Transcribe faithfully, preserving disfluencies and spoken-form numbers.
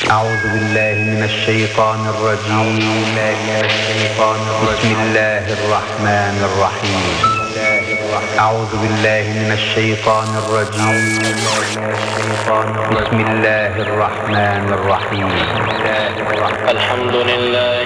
أعوذ بالله من الشيطان الرجيم. بسم الله الرحمن الرحيم. أعوذ بالله من الشيطان الرجيم. بسم الله الرحمن الرحيم. الحمد لله